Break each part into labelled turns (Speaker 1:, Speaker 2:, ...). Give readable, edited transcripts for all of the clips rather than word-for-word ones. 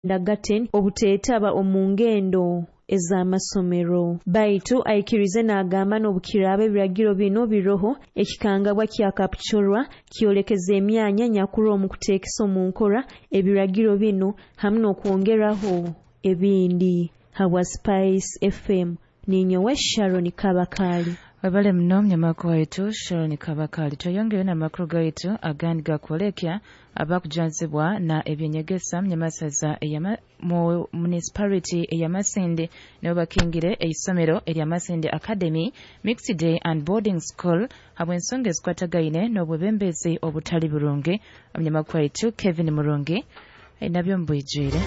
Speaker 1: ndagaten obuteetaba omungendo ez'amasomero. Baitu aikirize n'agamba n'obukiraaba ebiragiro bino biroho ekikangabwa kya Kapchorwa kyolekeza emyanya nyakulu mu kuteekesa mu nkola ebiragiro bino hamwe n'okwongeraho ebindi. Hawa Spice FM ninyowe Sharon Kabakali.
Speaker 2: Wabale mno mnyamako waitu Sharon Kabakali. Tuyongeyo na makuru gaitu agandi gakolekya abakujanzibwa na ebyenyegesa mnyamasaza mu municipality eyamasinde n'obakingire eisomero eryamasinde Academy Mixed Day and Boarding School habw'ensonga ezikwatagaine n'obwebembezi obutali bulungi. Mnyamako waitu Kevin Murungi nabyo mbwijire.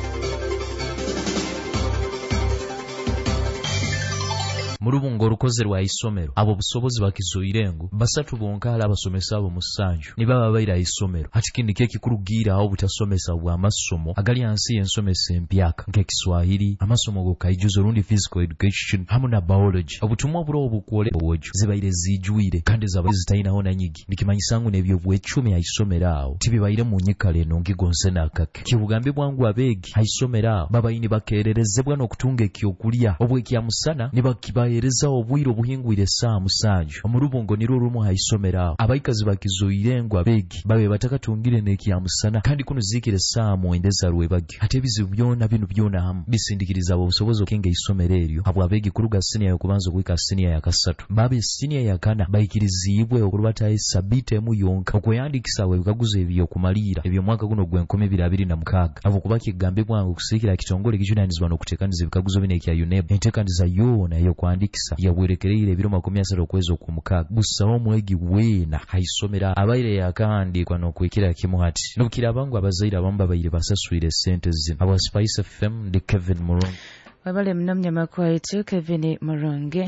Speaker 3: Murubungo rukoze rwa isomero abo busobozi bakizoirengo basatu bonkala abasomesa abo musanju nibaba baira isomero hatikindi keki kurugira aho butasomesa bwa masomo agali ansi ensomesa empyaka nke Kiswahili amasomo go kaijuzo rundi physical education hamu na biology obutumwa buro obukwole bojo zibaire zijuire kandi zabazitaina hona nyigi nikimanyisangu nebyo bwecumi ya isomero aho tibibaire mu nyikale no ngigonse nakake kibugambe bwangu abegi aisomero baba ini bakererezebwa no kutunga ekyokulya obwekya musana nibakibaye ereza obwiro buhingwire saa musanju omurubungo niro rumu haisomera abaikazi bakizoirengo abegi babe batakatungire neki ya musana kandi kuno zikire saa muendeza rwebagi ate bizibu byona bino byona hamu bisindikiriza obusobozo kinga isomero eryo abo abegi kuruga senior yokubanza kuika senior ya kasatu babe senior ya kana bayikirizibwe okurubata esabite mu yonka okoyandikisa we bikaguze ebyo kumalira ebyo mwaka guno gwe 2026 abo kubaki gambe bwangu kusikira kitongole kijunanizwa no kutekaniza bikaguzo bineki ya UNEB entekandiza yona yo kwandikisa yawerekereire ebiro 30 okwezi okumukaga gusa omwegi wena haisomera abaire yakandikwa n'okwekera kimuhati nubukira abangu abazaire abamba bayire basasuire sente zino. Aba Spice FM de Kevin Murungi.
Speaker 2: Wabale mnamnya makwaitu Kevin Murungi.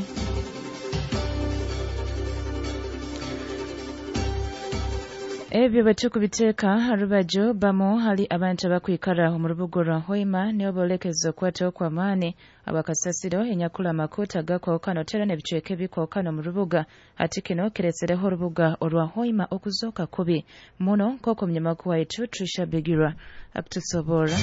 Speaker 2: Ebyo batukubiteeka harubajo bamo hali abantu abakwikara mu rubugo rwa Hoima ne obolekezo kwato kwa mane abakasasiro enyakula makuta gakwokano tera ne bichweke bikwokano mu rubuga atikino keresereho rubuga orwa Hoima okuzoka kubi muno koko mnyamaku waitu Trisha Begira akutusobora.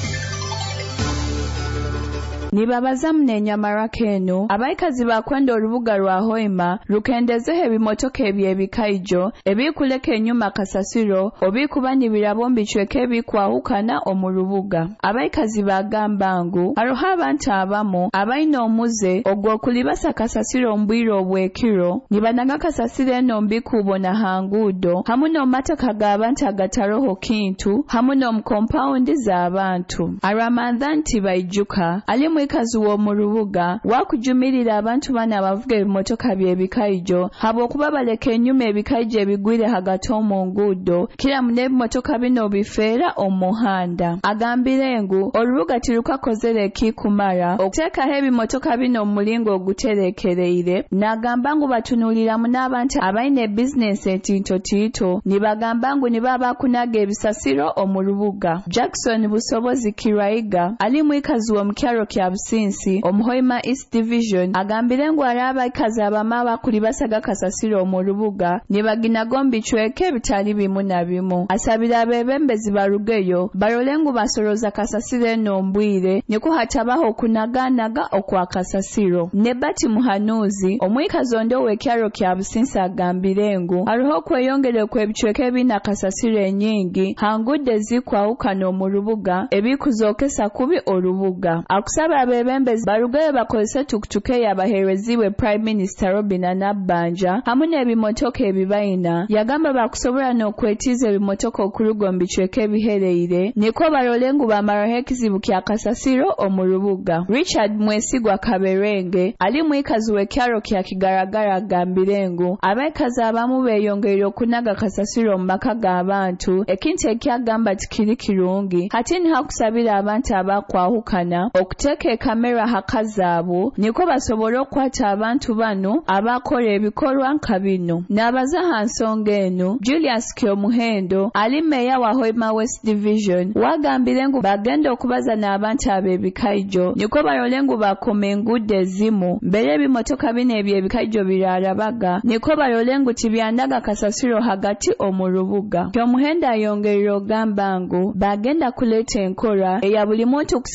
Speaker 4: Nibabaza mnenyamara kenu abaikazi bakwenda orubuga rwa Hoima rukendezeho ebimotoka ebyebikaijo ebikuleka enyuma kasasiro obikubani birabombi chweke bikwahukana omurubuga. Abaikazi bagambangu aroha abantu abamu abaina omuze ogwokulibasa kasasiro mbwiro obwekiro nibanaga kasasiro eno mbikubona hangudo hamu n'omataka g'abantu agataroho kintu hamu n'omukompawundi z'abantu aramandanti baijuka alimu ikazi wo mu rubuga wakujumirira abantu bana abavuga ebimotoka byebikaijo habo kuba baleka enyuma ebikaijo ebigwire hagati mu ngudo kira mune ebimotoka bino bifera omuhanda. Agambirengu orubuga tirukakozere kikumara okutekaho ebimotoka bino mulingo oguterekereire nagambangu batunulira n'abantu abaine business etinto tito nibagambangu nibaba kunaga ebisasiro omurubuga. Jackson Busobozi Kiraiga ali mwikazi wo mukyaro kya Businsi omuhoima East Division agambirengu araba ikazi abamaba kuli basaga kasasiro mu rubuga nibaginago chweke bitali bimu na bimu. Asabira abebembezi barugeyo barolengu basoroza kasasiro eno mbwire niko hatabaho kunaganaga okwa kasasiro. Nebati Muhanuzi omwikazi ondo wekyaro kya Businsi agambirengu aruho kweyongere kwebichweke bina kasasiro enyingi hangude zikwahukana mu rubuga ebikuzokesa kubi orubuga. Akusaba abebembezi barugaye bakozese tukutuke yabahereziwe Prime Minister Robina Nabbanja hamu n'ebimotoka ebibayina yagamba bakusobora n'okwetiza ebimotoka okurugombi chweke bihereire niko barolengu bamaraho ekizibu kya kasasiro omurubuga. Richard Mwesigwa Kaberenge ali mwikazi wekyaro kya Kigaragara agambirengu abaikazi abamu beyongeire okunaga kasasiro mu maka g'abantu ekintu ekyagamba tikiri kirungi hatini hakusabira abantu abakwahukana okuteka kamera hakazabu niko basobora okwata abantu bano abakola ebikorwa nka bino. Nabaza hansonga eno Julius Kyomuhendo ali meya wa Hoima West Division wagambirengu bagenda okubaza n'abantu abebikaijo niko barolengu bakomengude zimu mbere ebimotoka bino ebyebikaijo birarabaga niko barolengu tibyandaga kasasiro hagati omurubuga. Kyomuhendo ayongerera ogambangu bagenda kuleta enkora eya buli muntu